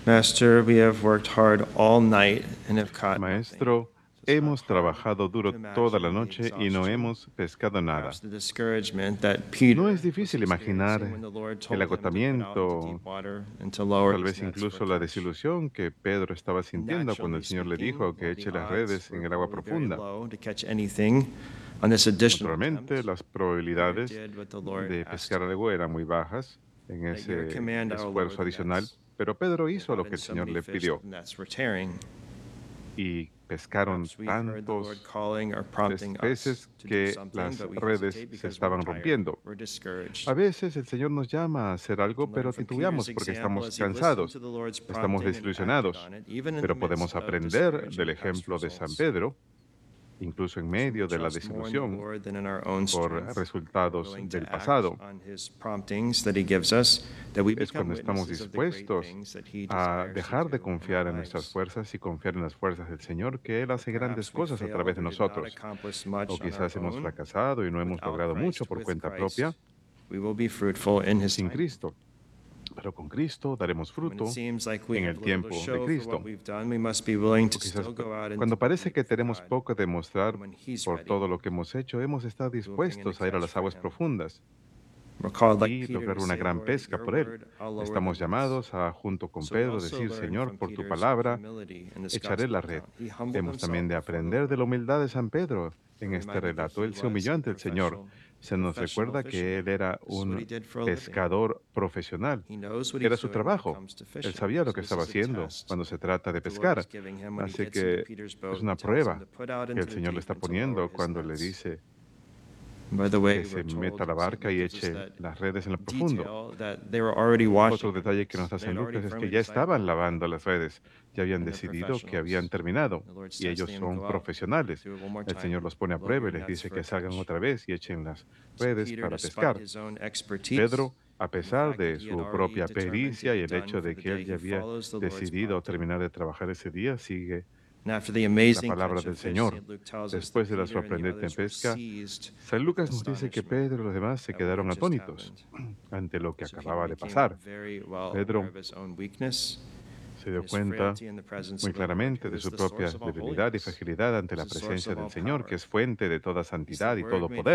Master, we have worked hard all night and have caught nothing. Maestro, Does it not hemos hard trabajado duro to toda la imagine the noche y no exhaustion, hemos pescado nada. perhaps the discouragement that No es Peter was difícil experiencing when imaginar the Lord el told him to put out into deep agotamiento, water and to o lower tal his vez nets for incluso la catch? desilusión que Pedro estaba sintiendo cuando Naturally el Señor le speaking, dijo que well, the eche las odds redes were en el agua probably very profunda. low to catch anything on this additional Naturalmente, attempt. las Peter probabilidades did what the Lord de asked pescar him. algo eran muy bajas en At your ese command, I will lower esfuerzo the adicional, nets. pero Pedro They hizo lo brought que in el so Señor many le fish that pidió the nets were tearing. y pescaron Perhaps we've heard the Lord tantos calling or prompting us peces to do que something, las but we redes hesitate se because we're estaban tired, rompiendo. we're discouraged. A veces el Señor nos llama a hacer We algo, can learn pero from Peter's titubeamos porque example estamos as he listened to cansados, the Lord's estamos prompting and acted desilusionados, on it, even in the pero midst podemos of aprender del discouraging Past ejemplo de San results. Pedro, incluso en Should we medio de la trust more in the desilusión Lord than in our own por strength? We're resultados willing to del act pasado. on his promptings that he gives us, that we Es become cuando estamos witnesses of the great dispuestos things that he a desires to dejar de do in our confiar en nuestras lives. fuerzas y confiar en las fuerzas del Señor, que Él Or hace grandes perhaps we've cosas a través failed de or did not nosotros. accomplish O much on our quizás hemos own. fracasado y no hemos Without logrado mucho Christ, por with cuenta propia Christ, we will be fruitful in his sin time. Cristo. Pero con Cristo daremos When it fruto seems like we en have el little to tiempo de show for what Cristo. we've done, we must be willing O to quizás still go out into cuando the parece deep que for tenemos God. poco de mostrar And when he's por todo ready, lo que hemos hecho, hemos estado we will bring in a dispuestos a ir a catch las for aguas him. profundas We're called like y Peter to lograr una say, gran Lord, at pesca your por Él. word, I'll lower the Estamos nets. llamados a, junto con So we Pedro, also decir, learn Señor, from por tu Peter's palabra, humility in this echaré la gospel red. account. He humbled Hemos himself también de before the aprender de la Lord. humildad de San Pedro We're en este reminded that relato. he Él se was humilló a ante el Señor. Se nos professional recuerda que él fisherman. era This is what he un did for a living. pescador profesional. He knows what Era he's su doing when it trabajo. comes to Él fishing. sabía lo So que this estaba is a haciendo test cuando se trata de that the Lord is pescar. giving him when he Así gets into que Peter's es boat una and tells him prueba to put out que into el the Señor le deep está and to lower poniendo his cuando le nets. dice And by the way, que se we're meta a told la in St. barca y Lucas is eche that las redes en lo profundo. detail that they were already washing Otro their detalle que nos nets. da They San had already Lucas es que firmly ya decided to estaban let lavando go, las redes, ya habían and they're decidido que professionals. habían terminado The Lord's y ellos testing them to son go out, profesionales. do it one more El Señor time, los pone a lower prueba your y les nets dice for a que salgan catch. otra vez y echen las So redes Peter, para despite pescar. his own expertise Pedro, a and the pesar fact that de he had su already propia determined to pericia be y el done hecho for de the que él day, ya he había follows the Lord's decidido prompting. terminar de trabajar ese día, sigue And after the la amazing palabra catch of del fish, Señor. St. Luke tells us that Después de la Peter and the sorprendente others were pesca, seized San with Lucas nos dice que astonishment Pedro y los demás se at what quedaron had just atónitos happened. ante lo que So Peter acababa de became pasar. very well aware Pedro of his own weakness se and dio his cuenta frailty in the presence muy of the Lord, claramente who de is su the propia source of all debilidad y holiness, fragilidad ante who's la the source presencia of del all Señor, que power. es fuente de toda He's the santidad y Word todo made poder.